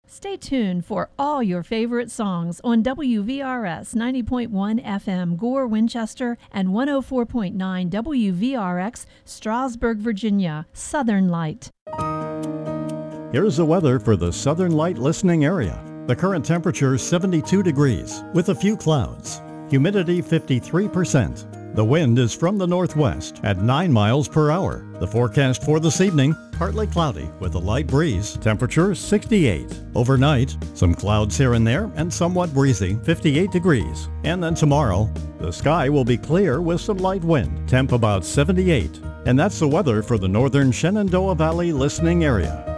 Stay tuned for all your favorite songs on WVRS 90.1 FM Gore, Winchester, and 104.9 WVRX Strasburg, Virginia. Southern Light. Here's the weather for the Southern Light listening area. The current temperature is 72 degrees with a few clouds. Humidity 53%. The wind is from the northwest at 9 miles per hour. The forecast for this evening, partly cloudy with a light breeze. Temperature 68. Overnight, some clouds here and there and somewhat breezy, 58 degrees. And then tomorrow, the sky will be clear with some light wind. Temp about 78. And that's the weather for the northern Shenandoah Valley listening area.